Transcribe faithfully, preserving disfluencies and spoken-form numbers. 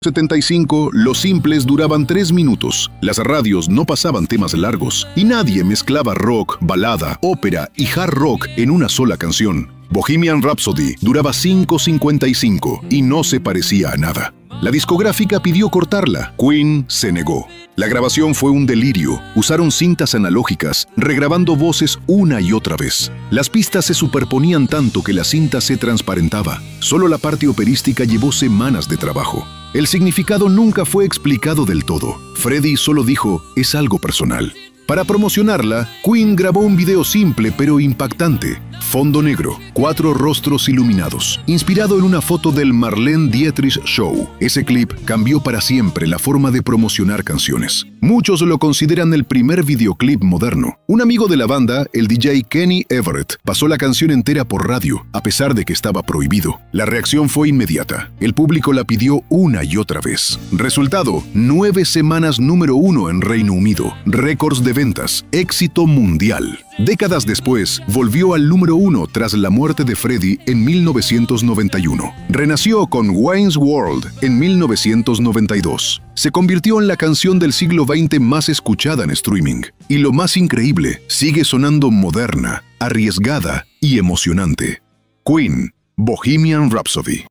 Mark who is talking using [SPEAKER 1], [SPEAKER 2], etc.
[SPEAKER 1] setenta y cinco, los simples duraban tres minutos, las radios no pasaban temas largos y nadie mezclaba rock, balada, ópera y hard rock en una sola canción. Bohemian Rhapsody duraba cinco cincuenta y cinco y no se parecía a nada. La discográfica pidió cortarla. Queen se negó. La grabación fue un delirio. Usaron cintas analógicas, regrabando voces una y otra vez. Las pistas se superponían tanto que la cinta se transparentaba. Solo la parte operística llevó semanas de trabajo. El significado nunca fue explicado del todo. Freddie solo dijo, es algo personal. Para promocionarla, Queen grabó un video simple pero impactante. Fondo negro, cuatro rostros iluminados, inspirado en una foto del Marlene Dietrich Show. Ese clip cambió para siempre la forma de promocionar canciones. Muchos lo consideran el primer videoclip moderno. Un amigo de la banda, el D J Kenny Everett, pasó la canción entera por radio, a pesar de que estaba prohibido. La reacción fue inmediata. El público la pidió una y otra vez. Resultado, nueve semanas número uno en Reino Unido, récords de ventas, éxito mundial. Décadas después, volvió al número uno tras la muerte de Freddie en mil novecientos noventa y uno. Renació con Wayne's World en mil novecientos noventa y dos. Se convirtió en la canción del siglo veinte más escuchada en streaming. Y lo más increíble, sigue sonando moderna, arriesgada y emocionante. Queen, Bohemian Rhapsody.